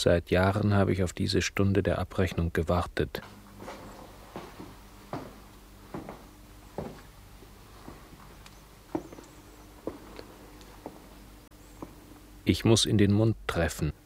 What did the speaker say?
Seit Jahren habe ich auf diese Stunde der Abrechnung gewartet. Ich muss in den Mund treffen.